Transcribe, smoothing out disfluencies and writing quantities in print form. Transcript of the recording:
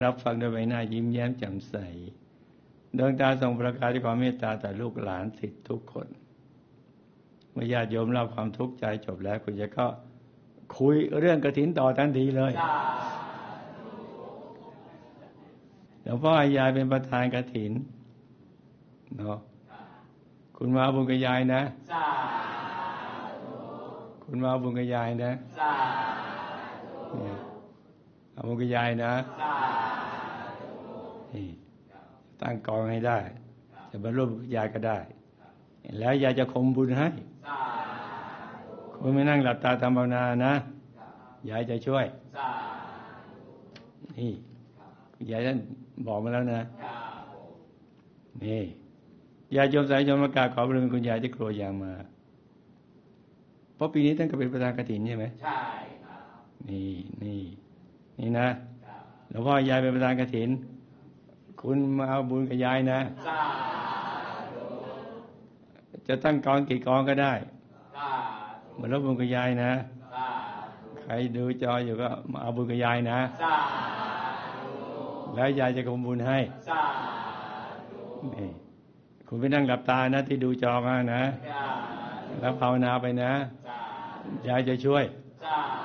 รับฟังด้วยใบหน้ายิ้มแย้มแจ่มใสดวงตาส่องประกายด้วยความเมตตาต่อลูกหลานศิษย์ทุกคนเมื่อญาติโยมเล่าความทุกข์ใจจบแล้วคุณจะก็คุยเรื่องกฐินต่อทันทีเลยหลวงพ่อยายเป็นประธานกฐินเนาะคุณมาบุญกับยายนะคุณมาบุญกับยายนะเอาบุญกับยายนะนี่ตั้งกองให้ได้จะบรรลุยายก็ได้แล้วยายจะคมบุญให้คุณไม่นั่งหลับตาทำภาวนานะยายจะช่วยนี่ยายท่านบอกมาแล้วนะนี่ยายโยมสายโยมมากราบขอบารมีคุณยายที่ครัวยางมาเพราะปีนี้ท่านก็เป็นประธานกฐินใช่ไหมใช่ครับนี่นะหลวงพ่อยายเป็นประธานกฐินคุณมาเอาบุญกับยายนะจะตั้งกองกี่กองก็ได้มารับบุญกับยายนะใครดูจออยู่ก็มาเอาบุญกับยายนะแล้วยายจะคมบุญให้นี่คุณไปนั่งหลับตานะที่ดูจอมานะแล้วภาวนาไปนะยายจะช่วย